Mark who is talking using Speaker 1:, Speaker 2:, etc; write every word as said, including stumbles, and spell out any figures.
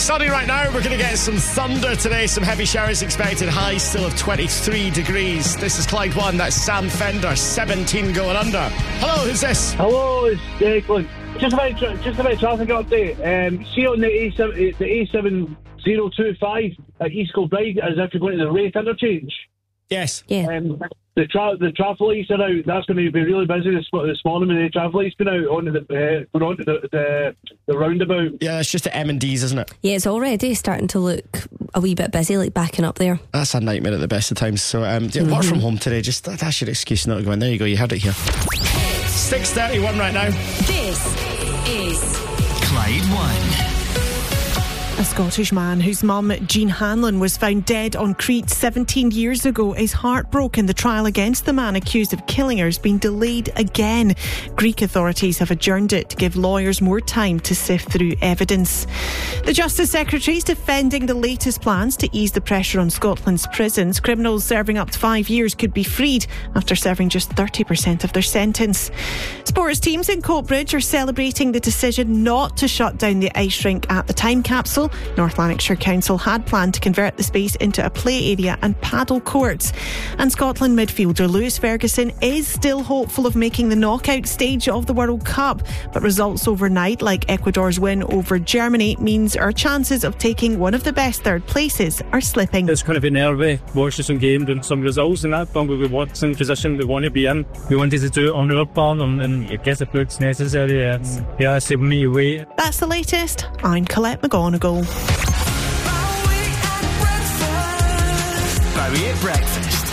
Speaker 1: sunny right now. We're going to get some thunder today. Some heavy showers expected. Highs still of twenty-three degrees. This is Clyde One. That's Sam Fender. seventeen going under. Hello, who's this?
Speaker 2: Hello, it's Declan. Just about tra- just about traffic update. Um, see on the A seven, the A seven zero two five at East Kilbride, as if you're going to the Wraith interchange.
Speaker 1: Yes.
Speaker 3: Yeah.
Speaker 2: Um, the tra- the traffic lights are out. That's going to be really busy this, this morning when the traffic lights been out onto the uh, going onto the, the the roundabout.
Speaker 1: Yeah, it's just at M and D's, isn't it?
Speaker 3: Yeah, it's already starting to look a wee bit busy, like backing up there.
Speaker 1: That's a nightmare at the best of times. So, um, yeah, mm-hmm. work from home today. Just that, that's your excuse not to go in. There you go. You heard it here. six thirty-one right now.
Speaker 4: This is
Speaker 5: Clyde One.
Speaker 6: A Scottish man whose mum, Jean Hanlon, was found dead on Crete seventeen years ago is heartbroken. The trial against the man accused of killing her has been delayed again. Greek authorities have adjourned it to give lawyers more time to sift through evidence. The Justice Secretary is defending the latest plans to ease the pressure on Scotland's prisons. Criminals serving up to five years could be freed after serving just thirty percent of their sentence. Sports teams in Coatbridge are celebrating the decision not to shut down the ice rink at the time capsule. North Lanarkshire Council had planned to convert the space into a play area and paddle courts. And Scotland midfielder Lewis Ferguson is still hopeful of making the knockout stage of the World Cup, but results overnight, like Ecuador's win over Germany, means our chances of taking one of the best third places are slipping.
Speaker 7: It's kind of been nervy watching some games and some results and that, but we what's in the position we want to be in. We wanted to do it on our part and, and get the fruits necessary. And yeah, it's a me way.
Speaker 6: That's the latest. I'm Colette McGonigal.
Speaker 5: Bowie at breakfast.